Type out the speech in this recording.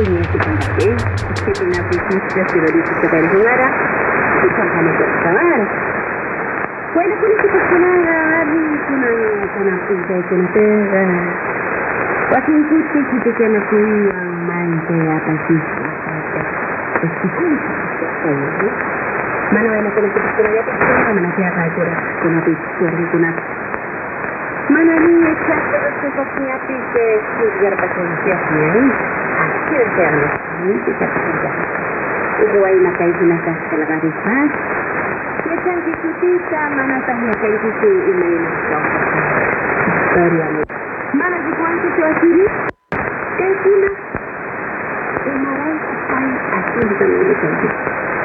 punya seperti kita nak bisnes sudah disebutkan dengar, kita kami berkawan. Kalau kita kenal hari kunanya tanah kita kenal. Waktu itu kita kena punya main apa sih? Mana yang kena kita kena ya kita mana siapa aja kuna pikir kuna mana ni siapa sebabnya pikir sudah pasal siapa ni akhir terus ni kita kerja itu nak kaji nak kalau garis ya kan kita mana tanya kaji itu email story mana jikuan itu asiri kuna email apa asal kita ni